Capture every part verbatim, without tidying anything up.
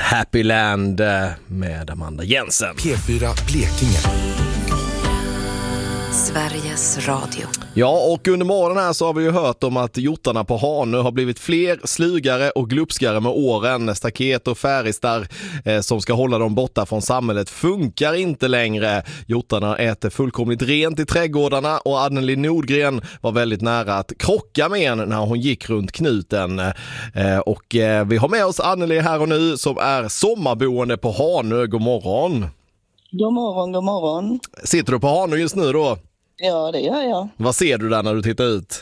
Happy Land med Amanda Jensen. P fyra Blekinge. Sveriges Radio. Ja, och under morgonen här så har vi ju hört om att hjortarna på Hanö har blivit fler, slugare och glupskare med åren. Staket och färistar eh, som ska hålla dem borta från samhället funkar inte längre. Hjortarna äter fullkomligt rent i trädgårdarna och Anneli Nordgren var väldigt nära att krocka med en när hon gick runt knuten. Eh, och eh, vi har med oss Anneli här och nu som är sommarboende på Hanö. God morgon. God morgon, god morgon. Sitter du på Hanö just nu då? Ja, det gör jag. Vad ser du där när du tittar ut?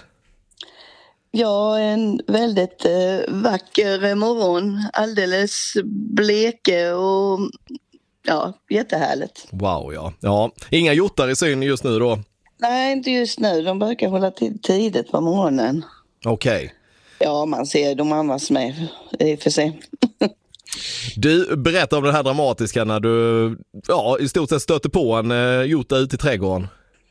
Ja, en väldigt eh, vacker morgon. Alldeles bleke och ja, jättehärligt. Wow, ja. ja. Inga hjortar i syn just nu då? Nej, inte just nu. De brukar hålla till tidigt på morgonen. Okej. Okay. Ja, man ser de andras med i och för sig. Du, berättar om det här dramatiska när du ja, i stort sett stötte på en eh, hjorta ut i trädgården.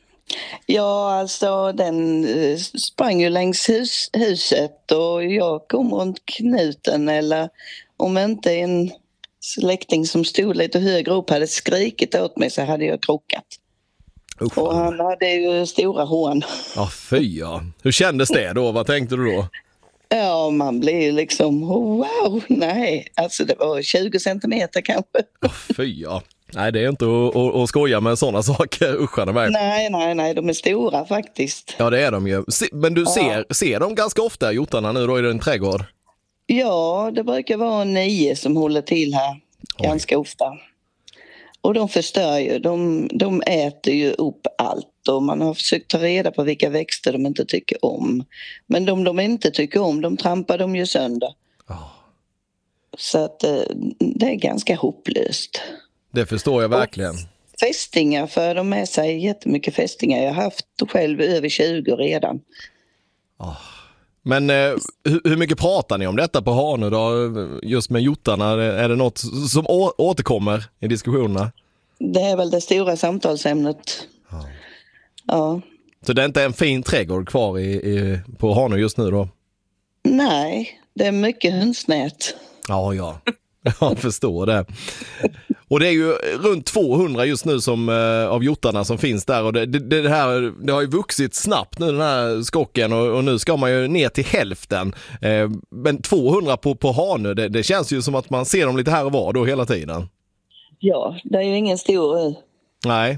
Ja, alltså den eh, sprang ju längs hus, huset och jag kom runt knuten, eller om inte en släkting som stod lite högre upp hade skrikit åt mig så hade jag krockat. Usch, och han hade ju stora hån. Ja, fy ja. Hur kändes det då? Vad tänkte du då? Ja, man blir liksom, wow, nej. Alltså det var tjugo centimeter kanske. Ja, fy ja. Nej, det är inte att, att, att skoja med sådana saker, uscharna med. Nej, nej, nej, de är stora faktiskt. Ja, det är de ju. Men du ja. ser, ser de ganska ofta, hjortarna, nu då i din trädgård? Ja, det brukar vara nio som håller till här. Oj. Ganska ofta. Och de förstör ju, de, de äter ju upp allt. Och man har försökt ta reda på vilka växter de inte tycker om. Men de de inte tycker om, de trampar de ju sönder. Oh. Så att det är ganska hopplöst. Det förstår jag verkligen. Och fästingar för de med sig jättemycket fästingar. Jag har haft själv över tjugo redan. Oh. Men eh, hur, hur mycket pratar ni om detta på Hanö då? Just med hjortarna, är det något som å- återkommer i diskussionerna? Det är väl det stora samtalsämnet. Oh. Ja. Så det är inte en fin trädgård kvar i, i, på Hanö just nu då? Nej, det är mycket hönsnät. Ja, ja. Jag förstår det. Och det är ju runt tvåhundra just nu som, eh, av hjortarna som finns där. Och det, det, det, här, det har ju vuxit snabbt nu den här skocken och, och nu ska man ju ner till hälften. Eh, men tvåhundra på, på Hanö, det, det känns ju som att man ser dem lite här och var då hela tiden. Ja, det är ju ingen stor ö. Nej.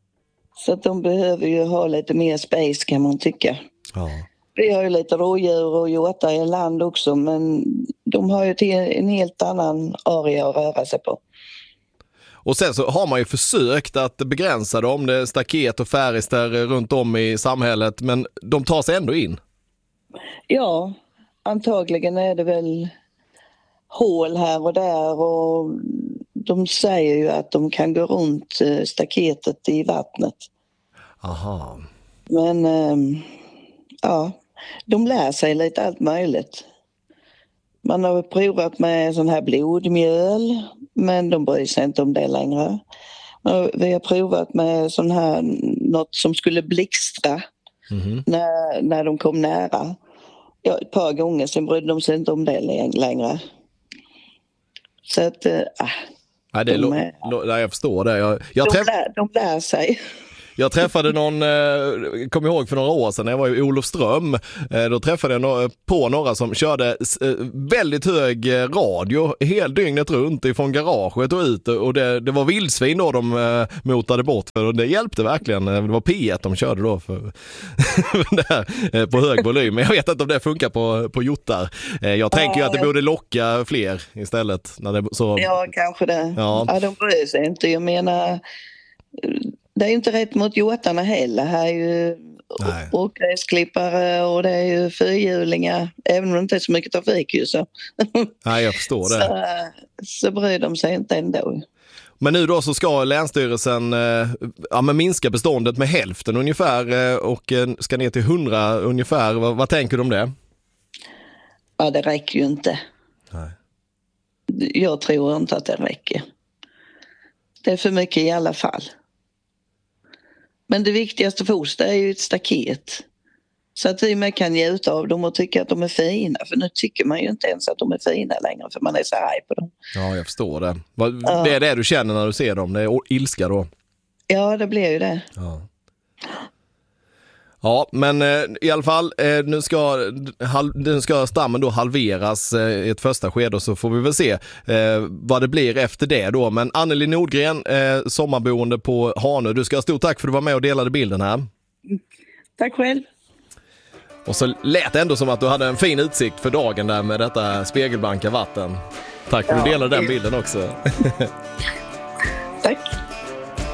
Så att de behöver ju ha lite mer space kan man tycka. Ja. Vi har ju lite rådjur och hjortar i land också, men de har ju till en helt annan area att röra sig på. Och sen så har man ju försökt att begränsa dem, det är staket och färister runt om i samhället, men de tar sig ändå in. Ja, antagligen är det väl hål här och där och de säger ju att de kan gå runt staketet i vattnet. Aha. Men ja, de lär sig lite allt möjligt. Man har provat med sån här blodmjöl, men de bryr sig inte om det längre. Vi har provat med sån här, något som skulle blixtra mm-hmm. när, när de kom nära. Ja, ett par gånger, sen brydde de sig inte om det längre. Så att, äh, nej, det är de, är, lo, lo, jag förstår det. Jag, jag de, träff... lär, de lär sig. Jag träffade någon, eh, kom ihåg för några år sedan när jag var i Olofström, eh, då träffade jag no- på några som körde eh, väldigt hög radio hela dygnet runt ifrån garaget och ut, och det, det var vildsvin då de eh, motade bort för, och det hjälpte verkligen. Det var P ett de körde då för där, eh, på hög volym, men jag vet inte om det funkar på, på hjortar. Eh, jag tänker ju att det borde locka fler istället. När det, så... Ja, kanske det. Ja. Ja, de bryr sig inte. Jag menar... Det är ju inte rätt mot hjortarna heller. Här är ju åkgräsklippare och det är ju fyrhjulingar. Även om det inte är så mycket trafik ju så. Nej, jag förstår det. Så, så bryr de sig inte ändå. Men nu då så ska Länsstyrelsen eh, ja, men minska beståndet med hälften ungefär eh, och eh, ska ner till hundra ungefär. Vad, vad tänker du om det? Ja, det räcker ju inte. Nej. Jag tror inte att det räcker. Det är för mycket i alla fall. Men det viktigaste för oss är ju ett staket. Så att vi med kan njuta av dem och tycka att de är fina. För nu tycker man ju inte ens att de är fina längre för man är så arg på dem. Ja, jag förstår det. Vad, Ja. Det är det du känner när du ser dem? Det är ilska då? Ja, det blir ju det. Ja. Ja, men eh, i alla fall, eh, nu, ska, hal, nu ska stammen då halveras eh, i ett första skede och så får vi väl se eh, vad det blir efter det då. Men Anneli Nordgren, eh, sommarboende på Hanö, du ska ha stort tack för att du var med och delade bilden här. Tack själv. Och så lät det ändå som att du hade en fin utsikt för dagen där med detta spegelblanka vatten. Tack för att du delade den bilden också.